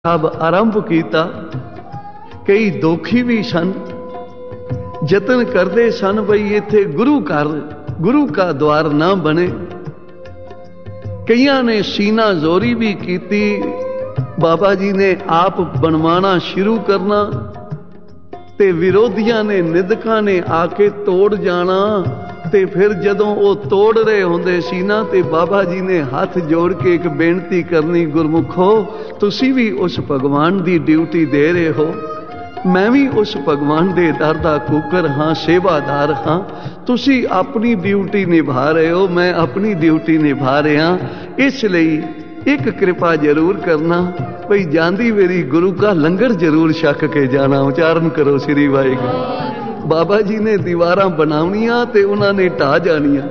अब आरंभ किया। कई दोखी भी सन, जतन करते सन बई इत्थे गुरु घर गुरु का द्वार ना बने। कईयां ने सीना जोरी भी की, बाबा जी ने आप बनवाना शुरू करना ते विरोधियां ने निंदकां ने आके तोड़ जाना। ते फिर जदों वो तोड़ रहे होंदे सी ना ते बाबा जी ने हाथ जोड़ के एक बेनती करनी, गुरमुखो तुसी भी उस भगवान की ड्यूटी दे रहे हो, मैं भी उस भगवान के दर दा कुकर हाँ, सेवादार हाँ। तुसी अपनी ड्यूटी निभा रहे हो, मैं अपनी ड्यूटी निभा रहा। इसलिए एक कृपा जरूर करना भाई, जांदी मेरी गुरु का लंगर जरूर छक के जाना। उच्चारण करो श्री वाहिगुरू। बाबा जी ने दीवारां बनावनियां ते उन्होंने ढा जानियां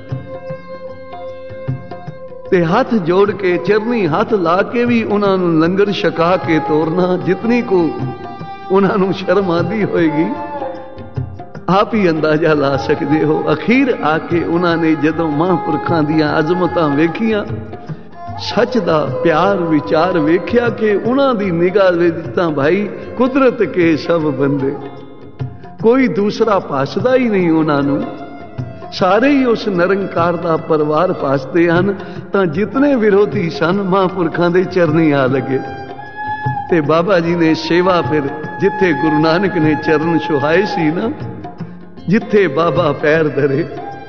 ते हाथ जोड़ के चरनी हाथ ला के भी उन्होंने लंगर छका के तोरना। जितनी को उन्होंने शर्म आती होएगी आप ही अंदाजा ला सकते हो। अखीर आके उन्होंने जदों महापुरखां दियां अजमतां वेखियां, सच दा प्यार विचार वेख्या कि उन्हां दी निगाह विच तां भाई कुदरत के सब बंदे, कोई दूसरा भासदा ही नहीं उन्होंने, सारे ही उस निरंकार का परिवार भासते हैं। तो जितने विरोधी सन महापुरखां दे चरनी आ लगे ते बाबा जी ने सेवा फिर जिथे गुरु नानक ने चरण छुहाए सी ना, जिथे बाबा पैर धरे,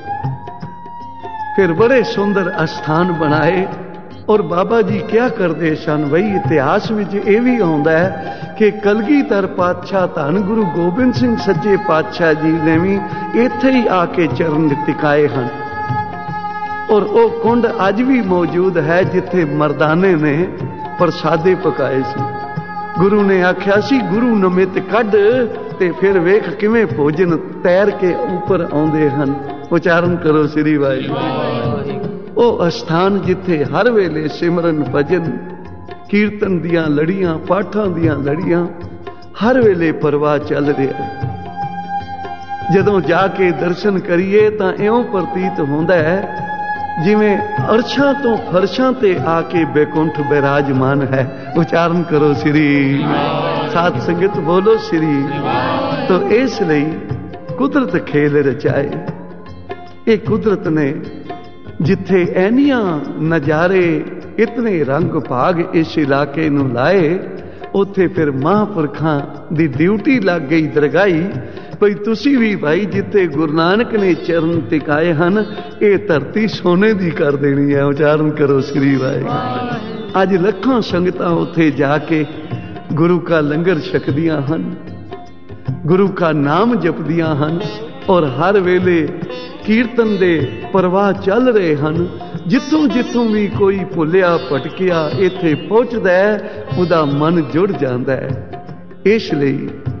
फिर बड़े सुंदर अस्थान बनाए। और बाबा जी क्या करते सन बई, इतिहास में यह भी आता है कि कलगीधर पातशाह धन गुरु गोबिंद सिंह सच्चे पातशाह जी ने भी इत्थे ही आके चरण टिकाए हैं। और वो कुंड अज भी मौजूद है जिथे मर्दाने ने प्रसादे पकाए सी। गुरु ने आख्या सी गुरु नमित कढ़ ते फिर वेख किवें भोजन तैर के ऊपर आउंदे हन। उच्चारण करो श्री वाहिगुरू। वो अस्थान जिथे हर वेले सिमरन भजन कीर्तन दियां लड़ियां पाठां दियां लड़ियां हर वेले परवाह चल रहा। जदों जाके दर्शन करिए तां इउं प्रतीत होंदा है जिवें अरशां तो फरशां ते आके बैकुंठ विराजमान है। उच्चारण करो श्री। साध संगत बोलो श्री। तो इसलिए कुदरत खेल रचाए। ये कुदरत ने जिथे ऐनिया नजारे इतने रंग भाग इस इलाके नूं लाए, उथे फिर महापुरखां दी ड्यूटी लग गई दरगाई भाई तुसी भी भाई जिथे गुरु नानक ने चरण टिकाए हन ये धरती सोने दी कर देनी है। उच्चारण करो श्री वाहिगुरू। अज लखां संगतां उथे जाके गुरु का लंगर छकदियां हन, गुरु का नाम जपदियां हन और हर वेले कीर्तन दे परवाह चल रहे हैं। जिथों जिथों भी कोई भुलिया भटकिया इत्थे पहुंचदा है, उहदा मन जुड़ जांदा है। इसलिए